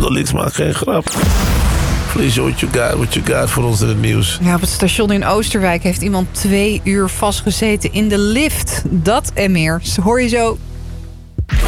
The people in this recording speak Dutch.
Felix, maak geen grap. Please, what you got voor ons in het nieuws. Ja, op het station in Oosterwijk heeft iemand 2 uur vastgezeten in de lift. Dat en meer hoor je zo.